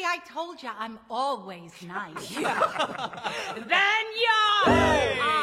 I told you I'm always nice. Then you're